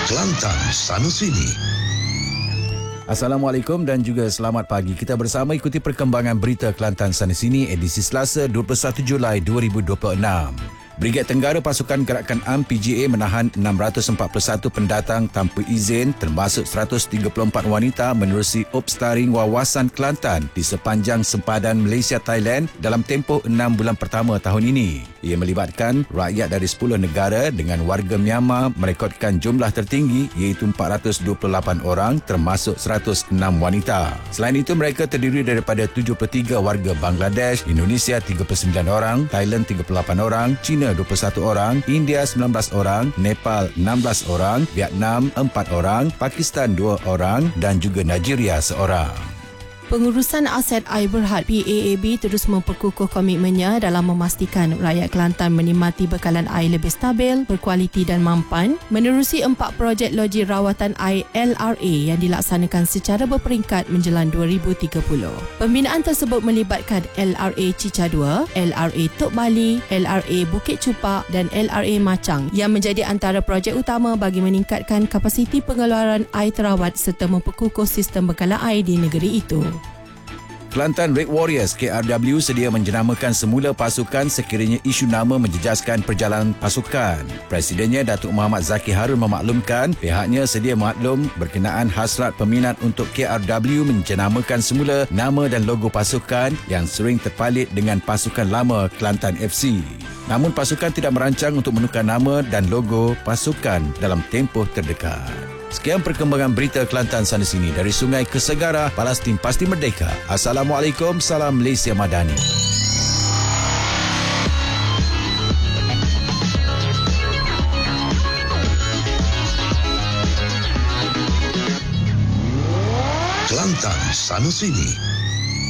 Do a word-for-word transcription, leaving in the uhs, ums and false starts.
Kelantan sana sini. Assalamualaikum dan juga selamat pagi. Kita bersama ikuti perkembangan berita Kelantan sana sini edisi Selasa dua puluh satu Julai dua ribu dua puluh enam. Brigad Tenggara Pasukan Gerakan A M P G A menahan enam ratus empat puluh satu pendatang tanpa izin termasuk seratus tiga puluh empat wanita menerusi Opstaring Wawasan Kelantan di sepanjang sempadan Malaysia-Thailand dalam tempoh enam bulan pertama tahun ini. Ia melibatkan rakyat dari sepuluh negara dengan warga Myanmar merekodkan jumlah tertinggi iaitu empat ratus dua puluh lapan orang termasuk seratus enam wanita. Selain itu mereka terdiri daripada tujuh puluh tiga warga Bangladesh, Indonesia tiga puluh sembilan orang, Thailand tiga puluh lapan orang, China dua puluh satu orang, India sembilan belas orang, Nepal enam belas orang, Vietnam empat orang, Pakistan dua orang dan juga Nigeria seorang. Pengurusan Aset Air Berhad P A A B terus memperkukuh komitmennya dalam memastikan rakyat Kelantan menikmati bekalan air lebih stabil, berkualiti dan mampan menerusi empat projek loji rawatan air L R A yang dilaksanakan secara berperingkat menjelang dua ribu tiga puluh. Pembinaan tersebut melibatkan L R A Cica dua, L R A Tok Bali, L R A Bukit Cupak dan L R A Macang yang menjadi antara projek utama bagi meningkatkan kapasiti pengeluaran air terawat serta memperkukuh sistem bekalan air di negeri itu. Kelantan Red Warriors K R W sedia menjenamakan semula pasukan sekiranya isu nama menjejaskan perjalanan pasukan. Presidennya Datuk Muhammad Zaki Harun memaklumkan pihaknya sedia maklum berkenaan hasrat peminat untuk K R W menjenamakan semula nama dan logo pasukan yang sering terpalit dengan pasukan lama Kelantan F C. Namun pasukan tidak merancang untuk menukar nama dan logo pasukan dalam tempoh terdekat. Sekian perkembangan berita Kelantan sana sini dari Sungai ke Segara, Palestin pasti merdeka. Assalamualaikum, salam Malaysia Madani. Kelantan sana sini.